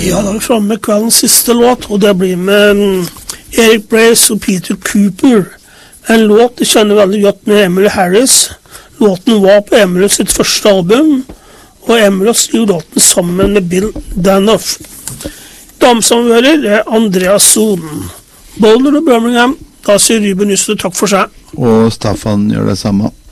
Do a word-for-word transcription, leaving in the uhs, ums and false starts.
Ja, da er vi fremme med kveldens siste låt, og det blir med um, Eric Brace og Peter Cooper. En låt jeg kjenner veldig godt med Emmylou Harris. Låten var på Emmylou sitt første album, og Emmylou skrev låten sammen med Bill Danoff. Damsamhører er Andreas Soden. Boulder og Birmingham, da sier Ruben Nystrøm takk for seg. Og Staffan gjør det samme.